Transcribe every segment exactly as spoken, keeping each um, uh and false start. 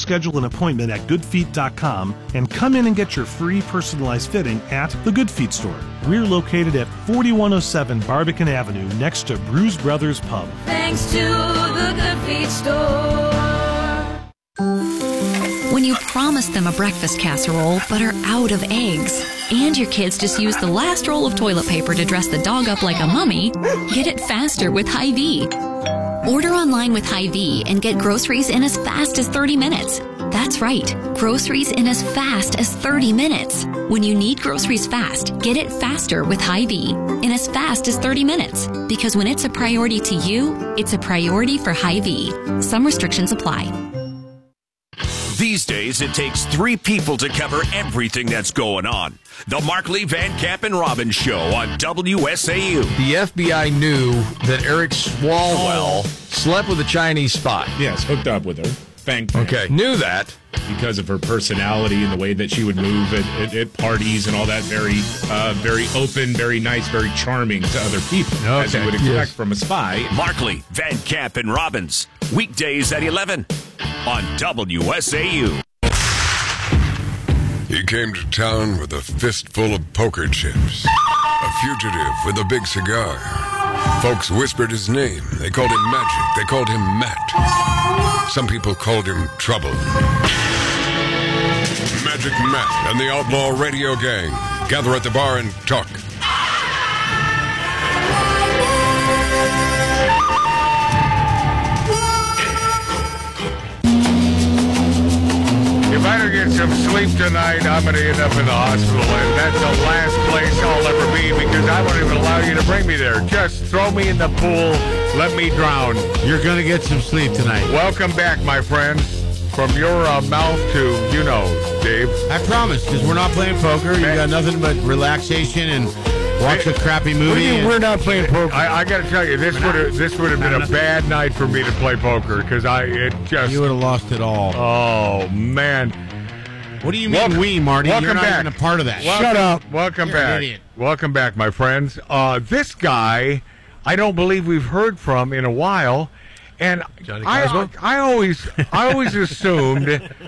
schedule an appointment at good feet dot com and come in and get your free personalized fitting at the Good Feet store. We're located at forty-one oh seven Barbican Avenue next to Bruise Brothers Pub. Thanks to the Good Feet store. When you promise them a breakfast casserole but are out of eggs, and your kids just use the last roll of toilet paper to dress the dog up like a mummy, get it faster with Hy-Vee. Order online with Hy-Vee and get groceries in as fast as thirty minutes. That's right, groceries in as fast as thirty minutes. When you need groceries fast, get it faster with Hy-Vee in as fast as thirty minutes. Because when it's a priority to you, it's a priority for Hy-Vee. Some restrictions apply. These days, it takes three people to cover everything that's going on. The Markley, Van Camp, and Robbins Show on W S A U. The F B I knew that Eric Swalwell slept with a Chinese spy. Yes, hooked up with her. Bang, bang. Okay, knew that. Because of her personality and the way that she would move at, at, at parties and all that, very uh, very open, very nice, very charming to other people, okay. as you would expect yes. from a spy. Markley, Van Camp, and Robbins. Weekdays at eleven on W S A U. He came to town with a fistful of poker chips. A fugitive with a big cigar. Folks whispered his name. They called him Magic. They called him Matt. Some people called him Trouble. Magic Matt and the Outlaw Radio Gang gather at the bar and talk. If I don't get some sleep tonight, I'm going to end up in the hospital, and that's the last place I'll ever be because I won't even allow you to bring me there. Just throw me in the pool, let me drown. You're going to get some sleep tonight. Welcome back, my friends. From your uh, mouth to, you know, Dave. I promise, because we're not playing poker. You got nothing but relaxation and watch a crappy movie. What do you mean and... we're not playing poker? I, I got to tell you, this would have this would have been a bad night for me to play poker because I it just you would have lost it all. Oh man! What do you mean, welcome, we, Marty? Welcome You're not back. even a part of that. Welcome, Shut up! Welcome You're back. an idiot. Welcome back, my friends. Uh, this guy, I don't believe we've heard from in a while. And I, I always, I always assumed.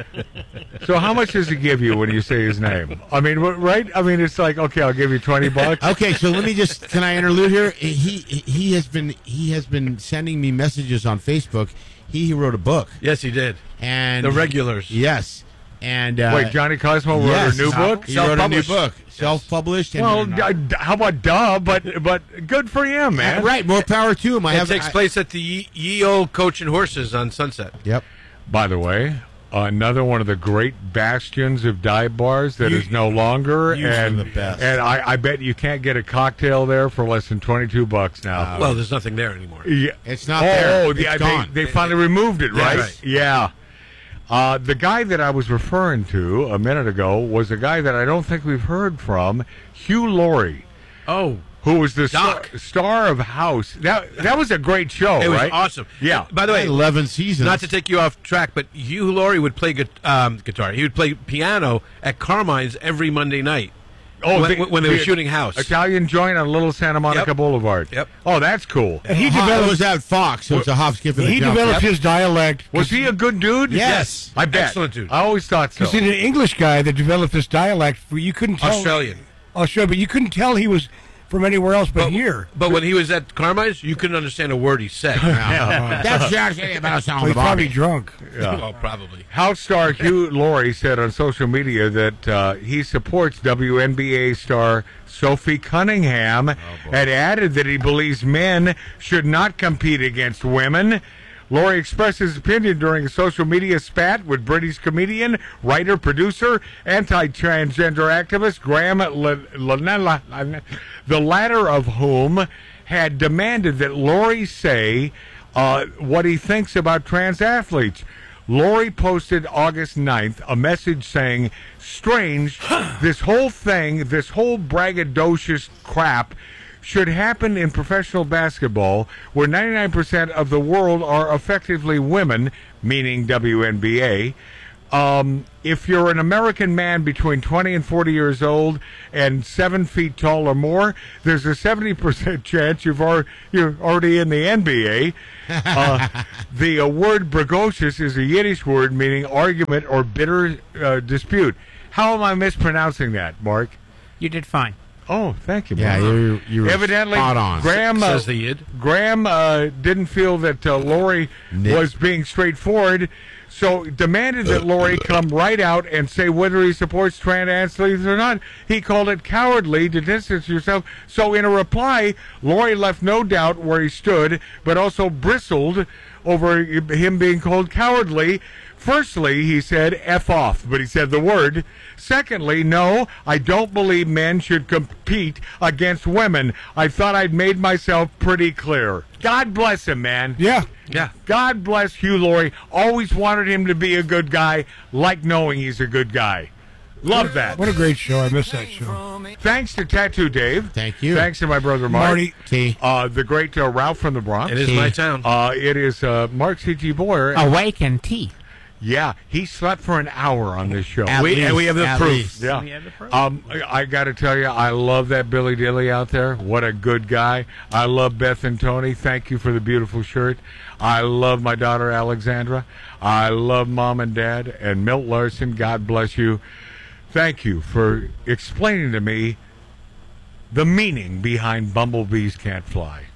So, how much does he give you when you say his name? I mean, right? I mean, it's like, okay, I'll give you twenty bucks. Okay, so let me just. Can I interlude here? He he has been he has been sending me messages on Facebook. He, he wrote a book. Yes, he did. And The Regulars. Yes. And uh, wait, Johnny Cosmo wrote yes, a new book. He wrote a new book, self-published. And well, and, uh, d- how about duh? But but good for him, man. Right, more power to him. I it have, takes I, place at the Ye, Ye Old Coach and Horses on Sunset. Yep. By the way, another one of the great bastions of dive bars that You- is no longer, you and are the best. and I, I bet you can't get a cocktail there for less than twenty-two bucks now. Well, there's nothing there anymore. Yeah. It's not oh, there. Oh, It's yeah, gone. they, they finally removed it, Yeah, right? right. Yeah. Uh, the guy that I was referring to a minute ago was a guy that I don't think we've heard from, Hugh Laurie, Oh, who was the star, Doc. star of House. That that was a great show, it was right? awesome. Yeah. By the way, eleven seasons. not to take you off track, but Hugh Laurie would play gu- um, guitar. He would play piano at Carmine's every Monday night. Oh, when, the- when they were the shooting House. Italian joint on Little Santa Monica Yep. Boulevard. Yep. Oh, that's cool. And he developed, was at Fox, so it's a hop, skip, and a He jump. developed Yep. his dialect. Was he a good dude? Yes. I bet. Excellent dude. I always thought so. Because he's an English guy that developed this dialect. For you couldn't tell Australian. Australian, but you couldn't tell he was from anywhere else but, here. But when he was at Carmine's, you couldn't understand a word he said. That's actually about So he's probably drunk. Oh, probably. House star Hugh Laurie said on social media that uh, he supports W N B A star Sophie Cunningham and added that he believes men should not compete against women. Laurie expressed his opinion during a social media spat with British comedian, writer, producer, anti-transgender activist Graham Lanella, the latter of whom had demanded that Laurie say uh, what he thinks about trans athletes. Laurie posted August ninth a message saying, strange, this whole thing, this whole braggadocious crap should happen in professional basketball where ninety-nine percent of the world are effectively women, meaning W N B A. Um, if you're an American man between twenty and forty years old and seven feet tall or more, there's a seventy percent chance you've already, you're already in the N B A. Uh, the uh, word bragocious is a Yiddish word meaning argument or bitter uh, dispute. How am I mispronouncing that, Mark? You did fine. Oh, thank you, Mark. Yeah, you're, you're Evidently, spot on. Graham, uh, Says the Yid. Graham uh, didn't feel that uh, Lori Nick. was being straightforward, so demanded that Lori come right out and say whether he supports trans athletes or not. He called it cowardly to distance yourself. So in a reply, Lori left no doubt where he stood, but also bristled over him being called cowardly. Firstly, he said, F off, but he said the word. Secondly, no, I don't believe men should compete against women. I thought I'd made myself pretty clear. God bless him, man. Yeah. Yeah. God bless Hugh Laurie. Always wanted him to be a good guy, like knowing he's a good guy. Love that. What a great show. I missed that show. Thanks to Tattoo Dave. Thank you. Thanks to my brother Mark. Marty. T. Uh, the great uh, Ralph from the Bronx. It is T. my town. Uh, it is uh, Mark C G. Boyer. Awaken T. Yeah, he slept for an hour on this show. At we, least, and we have the at proof. least. Yeah. We have the proof. Um, I, I got to tell you, I love that Billy Dilly out there. What a good guy. I love Beth and Tony. Thank you for the beautiful shirt. I love my daughter Alexandra. I love Mom and Dad. And Milt Larson, God bless you. Thank you for explaining to me the meaning behind Bumblebees Can't Fly.